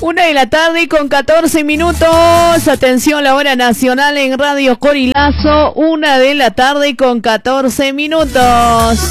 Una de la tarde con 14 minutos. Atención, la hora nacional en Radio Corilazo. 1 de la tarde con 14 minutos.